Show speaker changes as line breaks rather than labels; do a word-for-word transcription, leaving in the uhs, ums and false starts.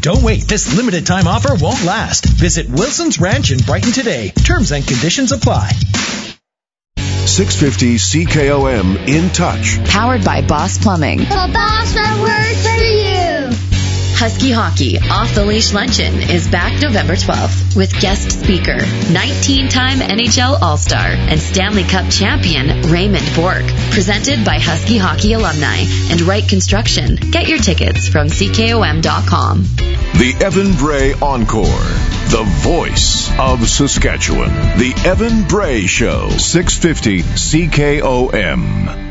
Don't wait. This limited time offer won't last. Visit Wilson's Ranch in Brighton today. Terms and conditions apply.
six fifty C K O M In Touch.
Powered by Boss Plumbing.
The boss that works for you.
Husky Hockey Off the Leash Luncheon is back November twelfth with guest speaker, nineteen-time N H L All-Star and Stanley Cup champion Raymond Bourque. Presented by Husky Hockey alumni and Wright Construction. Get your tickets from C K O M dot com.
The Evan Bray Encore. The voice of Saskatchewan. The Evan Bray Show. six fifty C K O M.